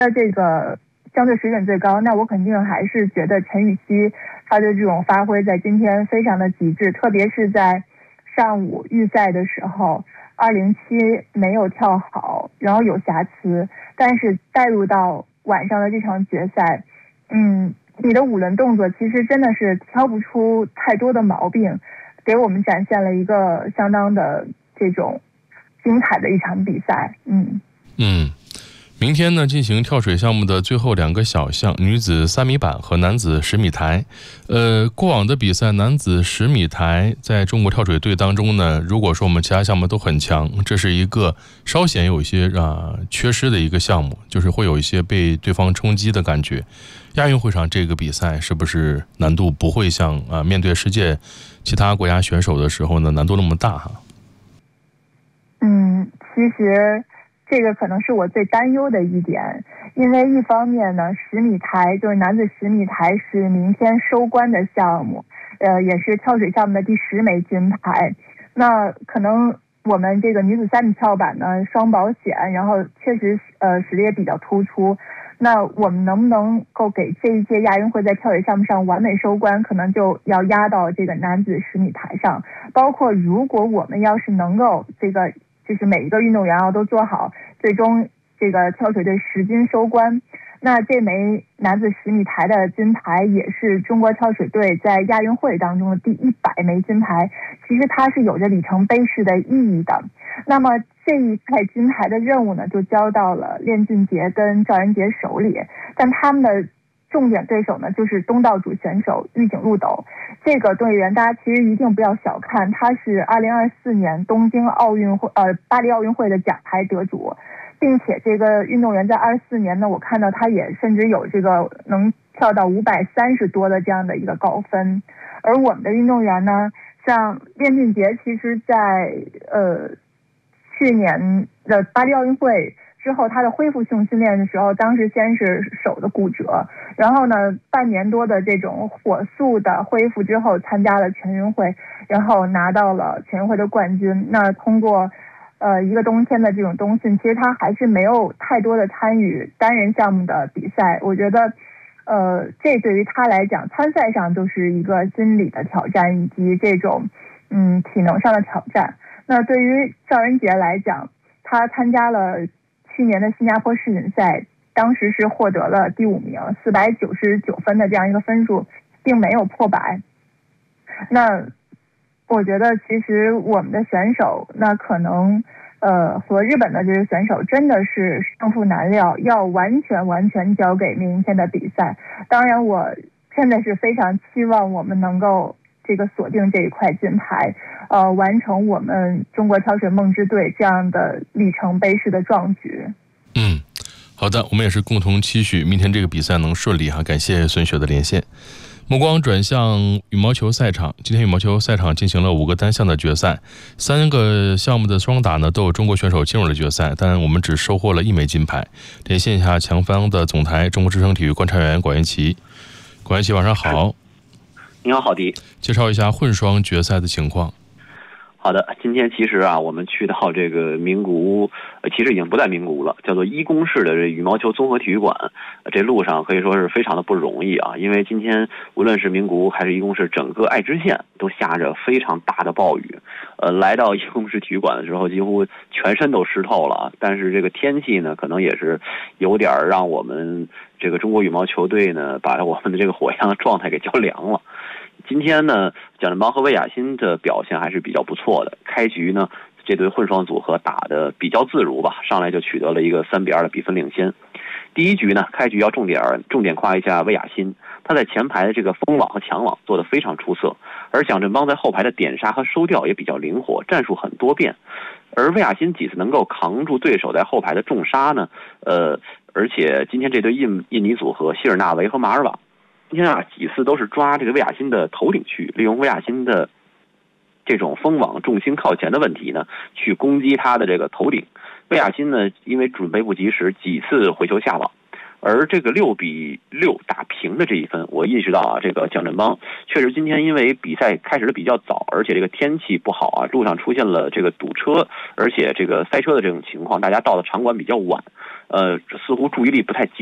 这个相对水准最高，那我肯定还是觉得陈芋汐她的这种发挥在今天非常的极致，特别是在上午预赛的时候，207没有跳好，然后有瑕疵，但是带入到晚上的这场决赛，你的5轮动作其实真的是挑不出太多的毛病，给我们展现了一个相当的这种精彩的一场比赛。 明天呢进行跳水项目的最后2个小项，女子3米板和男子10米台。过往的比赛，男子10米台在中国跳水队当中呢，如果说我们其他项目都很强，这是一个稍显有一些缺失的一个项目，就是会有一些被对方冲击的感觉。亚运会上这个比赛是不是难度不会像面对世界其他国家选手的时候呢难度那么大哈？ 其实这个可能是我最担忧的一点，因为一方面呢，10米台就是男子10米台是明天收官的项目，也是跳水项目的第10枚金牌。那可能我们这个女子3米跳板呢双保险，然后确实实力也比较突出。那我们能不能够给这一届亚运会在跳水项目上完美收官，可能就要压到这个男子10米台上。包括如果我们要是能够就是每一个运动员都做好，最终这个跳水队10金收官，那这枚男子10米台的金牌也是中国跳水队在亚运会当中的第100枚金牌，其实它是有着里程碑式的意义的。那么这一块金牌的任务呢，就交到了练俊杰跟赵仁杰手里，但他们的重点对手呢，就是东道主选手玉井路斗。这个队员大家其实一定不要小看，他是2024年巴黎奥运会的奖牌得主，并且这个运动员在24年呢，我看到他也甚至有这个能跳到530多的这样的一个高分。而我们的运动员呢，像练俊杰，其实在去年的巴黎奥运会之后，他的恢复性训练的时候，当时先是手的骨折，然后呢半年多的这种火速的恢复之后，参加了全运会，然后拿到了全运会的冠军。那通过一个冬天的这种冬训，其实他还是没有太多的参与单人项目的比赛。我觉得这对于他来讲，参赛上就是一个心理的挑战，以及这种体能上的挑战。那对于赵仁杰来讲，他参加了去年的新加坡世锦赛，当时是获得了第5名，499分的这样一个分数，并没有破100。那我觉得其实我们的选手，那可能和日本的这些选手真的是胜负难料，要完全交给明天的比赛。当然我真的是非常期望我们能够这个锁定这一块金牌，完成我们中国跳水梦之队这样的里程碑式的壮举。 好的，我们也是共同期许明天这个比赛能顺利哈。感谢孙雪的连线。目光转向羽毛球赛场，今天羽毛球赛场进行了5个单项的决赛，3个项目的双打呢都有中国选手进入了决赛，但我们只收获了1枚金牌。连线一下强方的总台中国之声体育观察员管元琪。管元琪晚上好。 你好，郝迪。 介绍一下混双决赛的情况。 好的，今天其实我们去到这个名古屋，其实已经不在名古屋了，叫做一宫市的这羽毛球综合体育馆。这路上可以说是非常的不容易啊，因为今天无论是名古屋还是一宫市，整个爱知县都下着非常大的暴雨。来到一宫市体育馆的时候，几乎全身都湿透了。但是这个天气呢，可能也是有点让我们这个中国羽毛球队呢，把我们的这个火样状态给浇凉了。今天呢，蒋振邦和魏雅欣的表现还是比较不错的。开局呢，这对混双组合打得比较自如吧，上来就取得了一个3-2的比分领先。第一局呢，开局要重点夸一下魏雅欣，她在前排的这个封网和抢网做得非常出色，而蒋振邦在后排的点杀和收吊也比较灵活，战术很多变。而魏雅欣几次能够扛住对手在后排的重杀呢，而且今天这对印尼组合希尔纳维和马尔瓦，今天几次都是抓这个魏雅欣的头顶区，利用魏雅欣的这种封网重心靠前的问题呢，去攻击他的这个头顶。魏雅欣呢，因为准备不及时，几次回球下网， 而这个6-6打平的这一分，我意识到啊，这个蒋振邦确实今天因为比赛开始的比较早，而且这个天气不好啊，路上出现了这个堵车，而且这个塞车的这种情况，大家到了场馆比较晚，似乎注意力不太集